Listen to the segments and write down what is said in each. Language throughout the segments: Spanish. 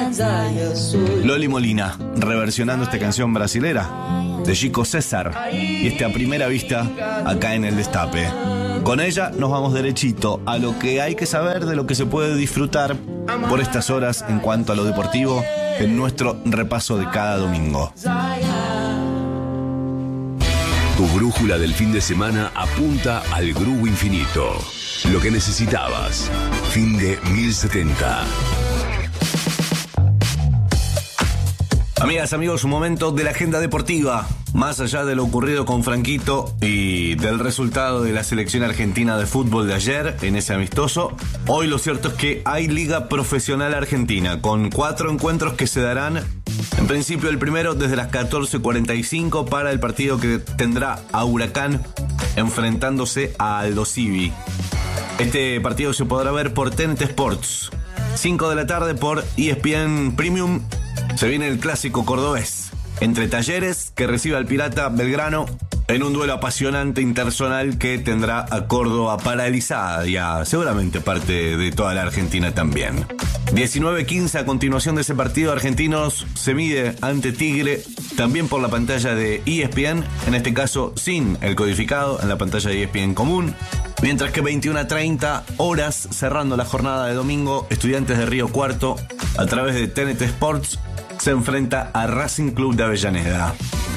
Loli Molina, reversionando esta canción brasilera de Chico César y esta Primera Vista acá en El Destape. Con ella nos vamos derechito a lo que hay que saber de lo que se puede disfrutar por estas horas en cuanto a lo deportivo en nuestro repaso de cada domingo. Tu brújula del fin de semana apunta al Grupo Infinito. Lo que necesitabas. Fin de 1070. Amigas, amigos, un momento de la agenda deportiva. Más allá de lo ocurrido con Franquito y del resultado de la selección argentina de fútbol de ayer en ese amistoso, hoy lo cierto es que hay Liga Profesional Argentina con 4 encuentros que se darán. En principio el primero desde las 14:45 para el partido que tendrá a Huracán enfrentándose a Aldo Civi. Este partido se podrá ver por TNT Sports. 5 de la tarde por ESPN Premium. Se viene el clásico cordobés entre Talleres, que recibe al Pirata Belgrano en un duelo apasionante interzonal que tendrá a Córdoba paralizada y a seguramente parte de toda la Argentina también. 19:15 a continuación de ese partido, Argentinos se mide ante Tigre, también por la pantalla de ESPN, en este caso sin el codificado, en la pantalla de ESPN común. Mientras que 21:30 horas, cerrando la jornada de domingo, Estudiantes de Río Cuarto, a través de TNT Sports, se enfrenta a Racing Club de Avellaneda.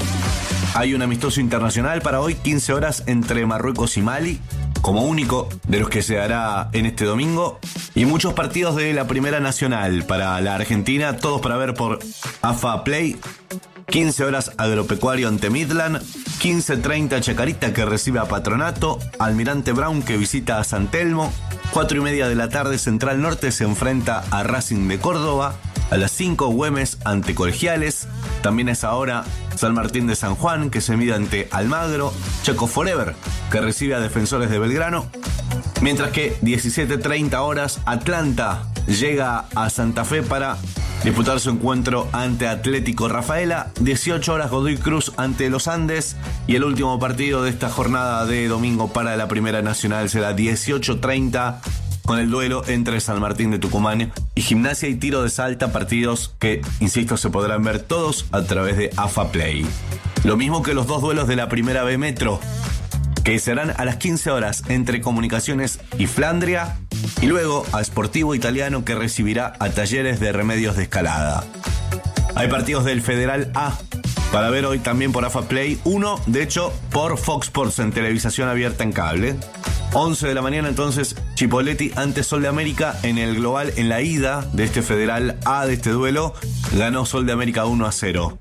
Hay un amistoso internacional para hoy, 15 horas entre Marruecos y Mali, como único de los que se hará en este domingo. Y muchos partidos de la Primera Nacional para la Argentina, todos para ver por AFA Play. 15 horas Agropecuario ante Midland, 15:30 Chacarita que recibe a Patronato, Almirante Brown que visita a San Telmo, 4:30 de la tarde Central Norte se enfrenta a Racing de Córdoba, a las 5 Güemes ante Colegiales, también es ahora San Martín de San Juan que se mide ante Almagro, Chaco Forever que recibe a Defensores de Belgrano, mientras que 17:30 horas Atlanta llega a Santa Fe para disputar su encuentro ante Atlético Rafaela, 18 horas Godoy Cruz ante Los Andes y el último partido de esta jornada de domingo para la Primera Nacional será 18:30 con el duelo entre San Martín de Tucumán y Gimnasia y Tiro de Salta, partidos que, insisto, se podrán ver todos a través de AFA Play. Lo mismo que los 2 duelos de la Primera B Metro, que serán a las 15 horas entre Comunicaciones y Flandria, y luego a Sportivo Italiano que recibirá a Talleres de Remedios de Escalada. Hay partidos del Federal A para ver hoy también por AFA Play, uno de hecho por Fox Sports en televisación abierta en cable. 11 de la mañana entonces Chipolletti ante Sol de América en el global en la ida de este Federal A de este duelo. Ganó Sol de América 1-0.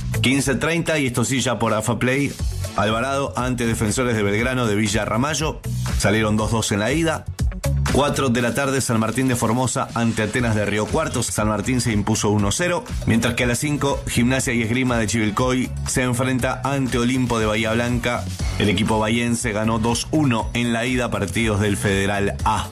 15:30 y esto sí ya por AFA Play. Alvarado ante Defensores de Belgrano de Villa Ramallo. Salieron 2-2 en la ida. 4 de la tarde San Martín de Formosa ante Atenas de Río Cuarto. San Martín se impuso 1-0. Mientras que a las 5 Gimnasia y Esgrima de Chivilcoy se enfrenta ante Olimpo de Bahía Blanca. El equipo bahiense ganó 2-1 en la ida, partidos del Federal A.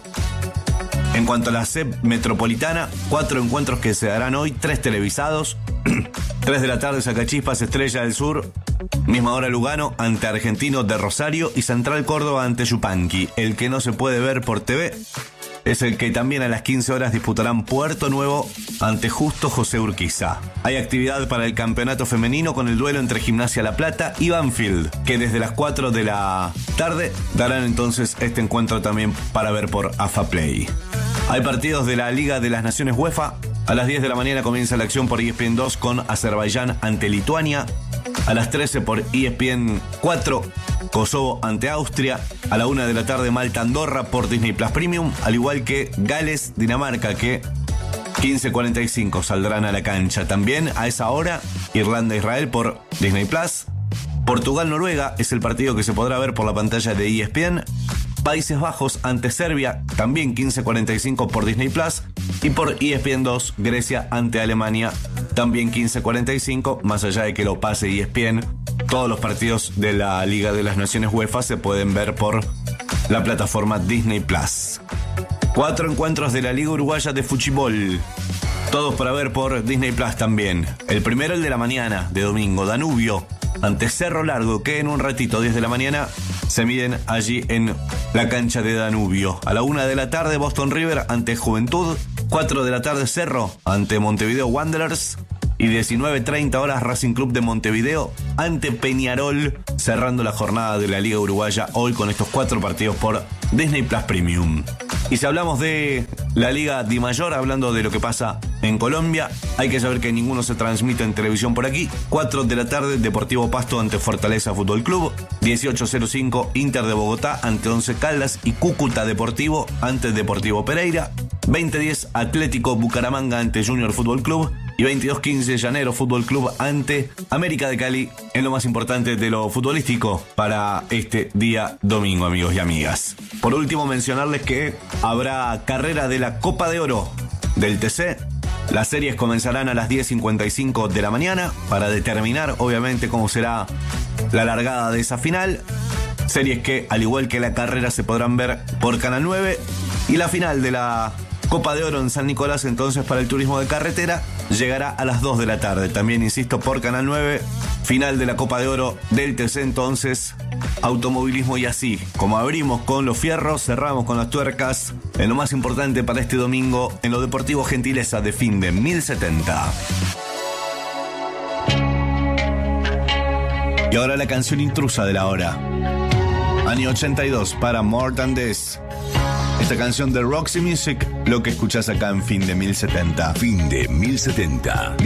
En cuanto a la SEP Metropolitana, 4 encuentros que se darán hoy, 3 televisados. 3 de la tarde Sacachispas Estrella del Sur, misma hora Lugano ante Argentino de Rosario y Central Córdoba ante Yupanqui. El que no se puede ver por TV es el que también a las 15 horas disputarán Puerto Nuevo ante Justo José Urquiza. Hay actividad para el campeonato femenino con el duelo entre Gimnasia La Plata y Banfield, que desde las 4 de la tarde darán entonces este encuentro también para ver por AFA Play. Hay partidos de la Liga de las Naciones UEFA. A las 10 de la mañana comienza la acción por ESPN 2 con Azerbaiyán ante Lituania. A las 13 por ESPN 4, Kosovo ante Austria. A la 1 de la tarde Malta-Andorra por Disney Plus Premium. Al igual que Gales-Dinamarca, que 15:45 saldrán a la cancha. También a esa hora Irlanda-Israel por Disney Plus. Portugal-Noruega es el partido que se podrá ver por la pantalla de ESPN. Países Bajos ante Serbia, también 15:45 por Disney Plus. Y por ESPN 2, Grecia ante Alemania, también 15:45. Más allá de que lo pase ESPN, todos los partidos de la Liga de las Naciones UEFA se pueden ver por la plataforma Disney Plus. 4 encuentros de la Liga Uruguaya de Fuchibol, todos para ver por Disney Plus también. El primero, el de la mañana, de domingo, Danubio ante Cerro Largo, que en un ratito, 10 de la mañana, se miden allí en la cancha de Danubio. A la 1 de la tarde, Boston River ante Juventud. 4 de la tarde Cerro ante Montevideo Wanderers. Y 19:30 horas Racing Club de Montevideo ante Peñarol, cerrando la jornada de la Liga Uruguaya hoy con estos 4 partidos por Disney Plus Premium. Y si hablamos de la Liga Dimayor, hablando de lo que pasa en Colombia, hay que saber que ninguno se transmite en televisión por aquí. 4 de la tarde Deportivo Pasto ante Fortaleza Fútbol Club. 18:05 Inter de Bogotá ante Once Caldas y Cúcuta Deportivo ante Deportivo Pereira. 20:10 Atlético Bucaramanga ante Junior Fútbol Club. Y 22:15 Llanero Fútbol Club ante América de Cali, en lo más importante de lo futbolístico para este día domingo, amigos y amigas. Por último, mencionarles que habrá carrera de la Copa de Oro del TC. Las series comenzarán a las 10:55 de la mañana para determinar, obviamente, cómo será la largada de esa final. Series que, al igual que la carrera, se podrán ver por Canal 9. Y la final de la Copa de Oro en San Nicolás, entonces, para el turismo de carretera, llegará a las 2 de la tarde. También, insisto, por Canal 9, final de la Copa de Oro del TC, entonces, automovilismo. Y así, como abrimos con los fierros, cerramos con las tuercas, en lo más importante para este domingo, en lo deportivo gentileza de fin de 1070. Y ahora la canción intrusa de la hora. Año 82 para More Than This. Esta canción de Roxy Music, lo que escuchás acá en Fin de 1070. Fin de 1070.